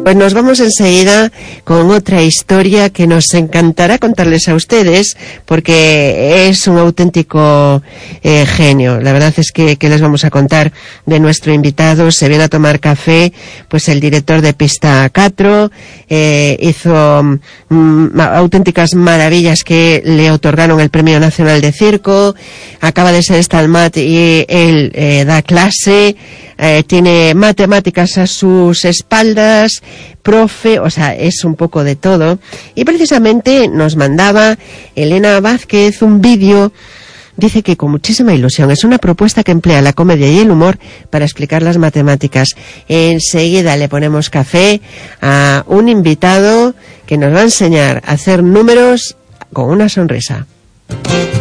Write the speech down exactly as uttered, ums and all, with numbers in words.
Pues nos vamos enseguida con otra historia que nos encantará contarles a ustedes, porque es un auténtico eh, genio. La verdad es que, que les vamos a contar de nuestro invitado. Se viene a tomar café, pues el director de Pista cuatro, eh, hizo mm, auténticas maravillas que le otorgaron el Premio Nacional de Circo. Acaba de ser Stalmat y él eh, da clase. Eh, tiene matemáticas a sus espaldas, profe, o sea, es un poco de todo. Y precisamente nos mandaba Elena Vázquez un vídeo, dice que con muchísima ilusión. Es una propuesta que emplea la comedia y el humor para explicar las matemáticas. Enseguida le ponemos café a un invitado que nos va a enseñar a hacer números con una sonrisa.